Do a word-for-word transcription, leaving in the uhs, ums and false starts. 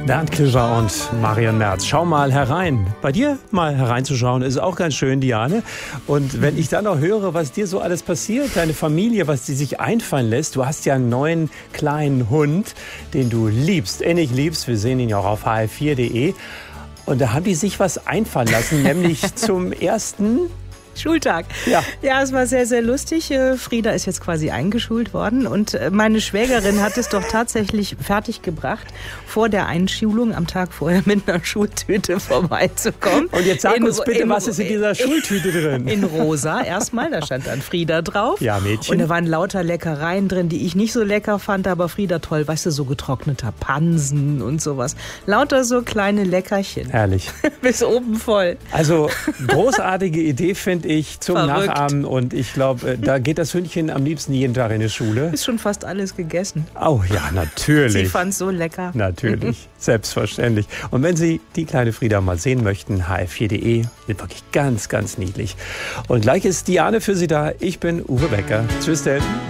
Bernd Klüver und Marion Merz. Schau mal herein. Bei dir mal hereinzuschauen ist auch ganz schön, Diane. Und wenn ich dann noch höre, was dir so alles passiert, deine Familie, was sie sich einfallen lässt. Du hast ja einen neuen kleinen Hund, den du liebst, innig liebst. Wir sehen ihn ja auch auf h f vier punkt de. Und da haben die sich was einfallen lassen, nämlich zum ersten Schultag. Ja. ja, es war sehr, sehr lustig. Frieda ist jetzt quasi eingeschult worden und meine Schwägerin hat es doch tatsächlich fertiggebracht, vor der Einschulung am Tag vorher mit einer Schultüte vorbeizukommen. Und jetzt sag in, uns bitte, in, was ist in dieser in, Schultüte drin? In rosa erstmal, da stand dann Frieda drauf. Ja, Mädchen. Und da waren lauter Leckereien drin, die ich nicht so lecker fand, aber Frieda toll, weißt du, so getrockneter Pansen und sowas. Lauter so kleine Leckerchen. Herrlich. Bis oben voll. Also großartige Idee, finde ich, zum Verrückt. Nachahmen. Und ich glaube, da geht das Hündchen am liebsten jeden Tag in die Schule. Ist schon fast alles gegessen. Oh ja, natürlich. Sie fand es so lecker. Natürlich, selbstverständlich. Und wenn Sie die kleine Frieda mal sehen möchten, h f vier punkt de, wird wirklich ganz, ganz niedlich. Und gleich ist Diane für Sie da. Ich bin Uwe Becker. Tschüss denn.